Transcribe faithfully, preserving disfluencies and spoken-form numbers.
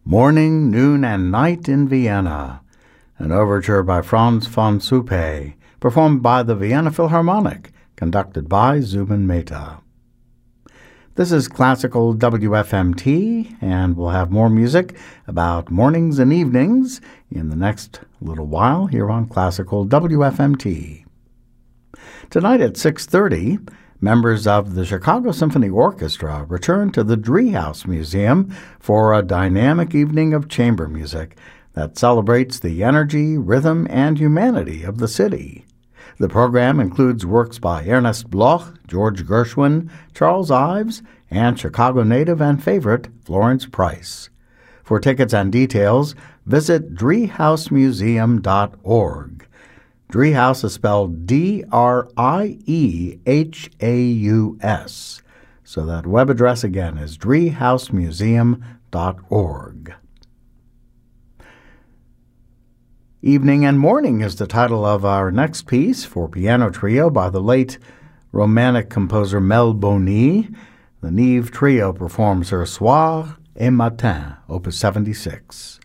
Morning, Noon, and Night in Vienna, an overture by Franz von Suppé, performed by the Vienna Philharmonic, conducted by Zubin Mehta. This is Classical W F M T, and we'll have more music about mornings and evenings in the next little while here on Classical W F M T. Tonight at six thirty, members of the Chicago Symphony Orchestra return to the Driehaus Museum for a dynamic evening of chamber music that celebrates the energy, rhythm, and humanity of the city. The program includes works by Ernest Bloch, George Gershwin, Charles Ives, and Chicago native and favorite Florence Price. For tickets and details, visit driehaus museum dot org. Driehaus is spelled D R I E H A U S. So that web address again is driehaus museum dot org. Evening and Morning is the title of our next piece for piano trio by the late Romantic composer Mel Boni. The Nive Trio performs her Soir et Matin, opus seventy-six.